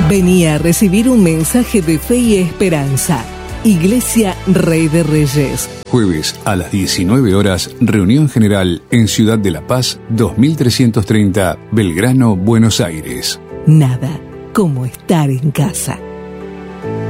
Venía a recibir un mensaje de fe y esperanza. Iglesia Rey de Reyes. Jueves a las 19 horas, reunión general en Ciudad de La Paz, 2330, Belgrano, Buenos Aires. Nada como estar en casa.